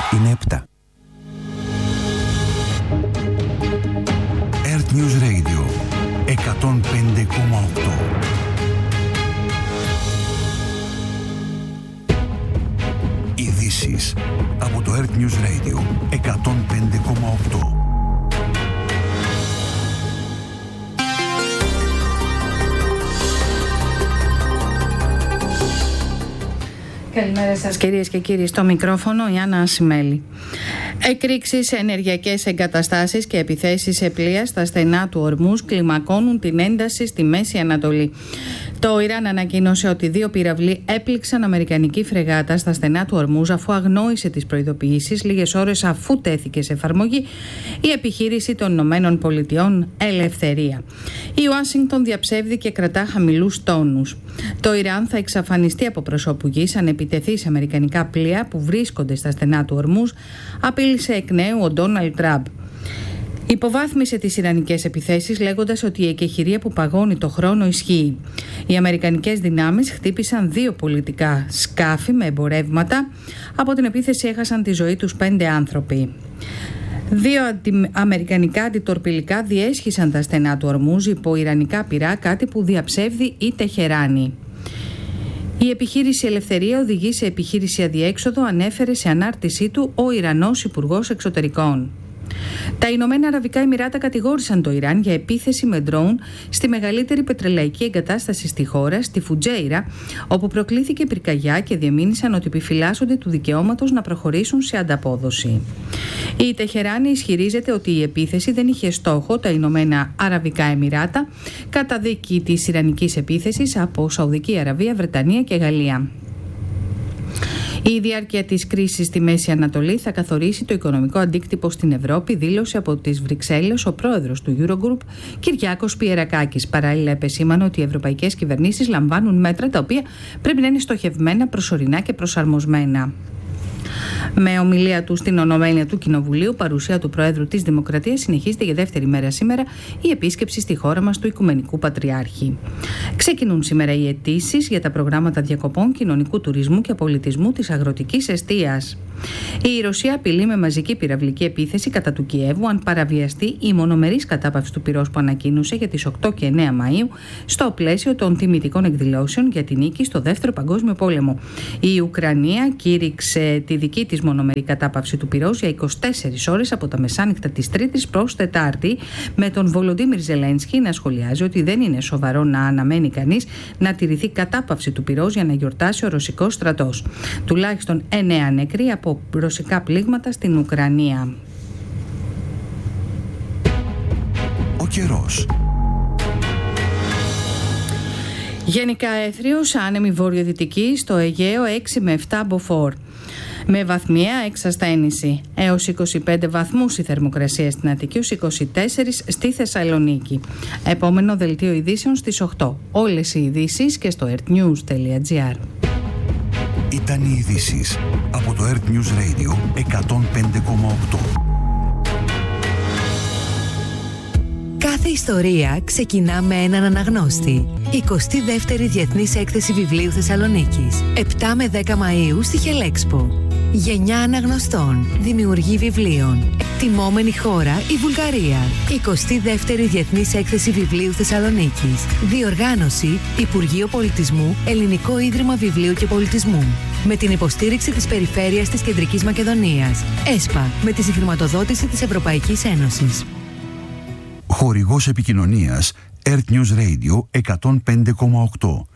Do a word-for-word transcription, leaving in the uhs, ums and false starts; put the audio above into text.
είναι επτά. Earth News Radio εκατόν πέντε κόμμα οκτώ. Ειδήσεις από το Earth News Radio εκατόν πέντε κόμμα οκτώ. Καλημέρα σας κυρίες και κύριοι, στο μικρόφωνο η Άννα Ασημέλη. Εκρήξεις σε ενεργειακές εγκαταστάσεις και επιθέσεις σε πλοία στα στενά του Ορμούζ κλιμακώνουν την ένταση στη Μέση Ανατολή. Το Ιράν ανακοίνωσε ότι δύο πυραυλοί έπληξαν αμερικανική φρεγάτα στα στενά του Ορμούζ αφού αγνόησε τις προειδοποιήσεις λίγες ώρες αφού τέθηκε σε εφαρμογή η επιχείρηση των Ηνωμένων Πολιτειών Ελευθερία. Η Ουάσιγκτον διαψεύδει και κρατά χαμηλούς τόνους. Το Ιράν θα εξαφανιστεί από προσώπου γης αν επιτεθεί σε αμερικανικά πλοία που βρίσκονται στα στενά του Ορμούζ, απείλησε εκ νέου ο Ντόναλντ Τραμπ. Υποβάθμισε τις ιρανικές επιθέσεις λέγοντας ότι η εκεχηρία που παγώνει το χρόνο ισχύει. Οι αμερικανικές δυνάμεις χτύπησαν δύο πολιτικά σκάφη με εμπορεύματα. Από την επίθεση έχασαν τη ζωή τους πέντε άνθρωποι. Δύο αντι... αμερικανικά αντιτορπιλικά διέσχισαν τα στενά του Ορμούζ υπό ιρανικά πυρά, κάτι που διαψεύδει η Τεχεράνη. Η επιχείρηση Ελευθερία οδηγεί σε επιχείρηση αδιέξοδο, ανέφερε σε ανάρτησή του ο Ιρανός Υπουργός Εξωτερικών. Τα Ηνωμένα Αραβικά Εμιράτα κατηγόρησαν το Ιράν για επίθεση με ντρόουν στη μεγαλύτερη πετρελαϊκή εγκατάσταση στη χώρα, στη Φουτζέιρα, όπου προκλήθηκε πυρκαγιά και διεμήνυσαν ότι επιφυλάσσονται του δικαιώματος να προχωρήσουν σε ανταπόδοση. Η Τεχεράνη ισχυρίζεται ότι η επίθεση δεν είχε στόχο τα Ηνωμένα Αραβικά Εμιράτα, καταδίκη της ιρανικής επίθεσης από Σαουδική Αραβία, Βρετανία και Γαλλία. Η διάρκεια της κρίσης στη Μέση Ανατολή θα καθορίσει το οικονομικό αντίκτυπο στην Ευρώπη, δήλωσε από τις Βρυξέλλες ο πρόεδρος του Eurogroup, Κυριάκος Πιερακάκης. Παράλληλα, επεσήμανε ότι οι ευρωπαϊκές κυβερνήσεις λαμβάνουν μέτρα τα οποία πρέπει να είναι στοχευμένα, προσωρινά και προσαρμοσμένα. Με ομιλία του στην Ολομέλεια του Κοινοβουλίου, παρουσία του Προέδρου της Δημοκρατίας, συνεχίζεται για δεύτερη μέρα σήμερα η επίσκεψη στη χώρα μας του Οικουμενικού Πατριάρχη. Ξεκινούν σήμερα οι αιτήσεις για τα προγράμματα διακοπών, κοινωνικού τουρισμού και πολιτισμού της αγροτικής εστίας. Η Ρωσία απειλεί με μαζική πυραυλική επίθεση κατά του Κιέβου αν παραβιαστεί η μονομερής κατάπαυση του πυρός που ανακοίνωσε για τις οκτώ και εννέα Μαΐου στο πλαίσιο των τιμητικών εκδηλώσεων για την νίκη στο Δεύτερο Παγκόσμιο Πόλεμο. Η Ουκρανία κήρυξε τη δική της μονομερή κατάπαυση του πυρός για είκοσι τέσσερις ώρες από τα μεσάνυχτα της Τρίτης προς Τετάρτη, με τον Βολοντίμιρ Ζελένσκι να σχολιάζει ότι δεν είναι σοβαρό να αναμένει κανείς να τηρηθεί κατάπαυση του πυρός για να γιορτάσει ο ρωσικός στρατός. Τουλάχιστον εννέα νεκροί από ρωσικά πλήγματα στην Ουκρανία. Ο καιρός. Γενικά έθριος, άνεμη βορειοδυτική, στο Αιγαίο έξι με επτά μποφόρ. Με βαθμιαία εξασθένηση. Έως είκοσι πέντε βαθμούς η θερμοκρασία στην Αττική, ως είκοσι τέσσερα στη Θεσσαλονίκη. Επόμενο δελτίο ειδήσεων στις οκτώ. Όλες οι ειδήσεις και στο earthnews τελεία gr. Ήταν οι ειδήσεις από το Earth News Radio εκατόν πέντε κόμμα οκτώ. Κάθε ιστορία ξεκινά με έναν αναγνώστη. εικοστή δεύτερη Διεθνής Έκθεση Βιβλίου Θεσσαλονίκης. επτά με δέκα Μαΐου στη Χελέξπο. Γενιά αναγνωστών, δημιουργή βιβλίων. Τιμόμενη χώρα η Βουλγαρία. εικοστή δεύτερη Διεθνής Έκθεση Βιβλίου Θεσσαλονίκης. Διοργάνωση Υπουργείο Πολιτισμού, Ελληνικό Ίδρυμα Βιβλίου και Πολιτισμού. Με την υποστήριξη της Περιφέρειας της Κεντρικής Μακεδονίας. ΕΣΠΑ, με τη συγχρηματοδότηση της Ευρωπαϊκής Ένωσης. Χορηγός επικοινωνίας Earth News Radio εκατόν πέντε κόμμα οκτώ.